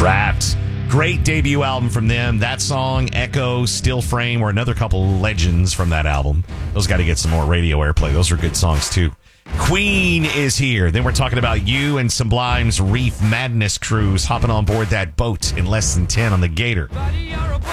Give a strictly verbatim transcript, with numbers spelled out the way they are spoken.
Trapped. Great debut album from them. That song, Echo, Still Frame, were another couple legends from that album. Those got to get some more radio airplay. Those are good songs, too. Queen is here. Then we're talking about you and Sublime's Reef Madness cruise hopping on board that boat in less than ten on the Gator.